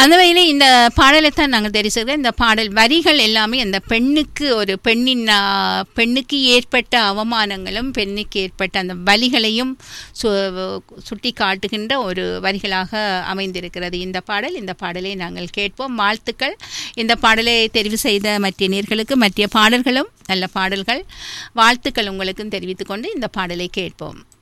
அந்த வகையில் இந்த பாடலை தான் நாங்கள் தெரிவு செய்கிறோம். இந்த பாடல் வரிகள் எல்லாமே அந்த பெண்ணுக்கு ஒரு பெண்ணுக்கு ஏற்பட்ட அவமானங்களும் பெண்ணுக்கு ஏற்பட்ட அந்த வலிகளையும் சுட்டி காட்டுகின்ற ஒரு வரிகளாக அமைந்திருக்கிறது இந்த பாடல். இந்த பாடலை நாங்கள் கேட்போம். வாழ்த்துக்கள். இந்த பாடலை தெரிவு செய்த மற்ற நேயர்களுக்கு மற்ற பாடல்களும் நல்ல பாடல்கள் வாழ்த்துக்கள் உங்களுக்கும் தெரிவித்துக் கொண்டு இந்த பாடலை கேட்போம்.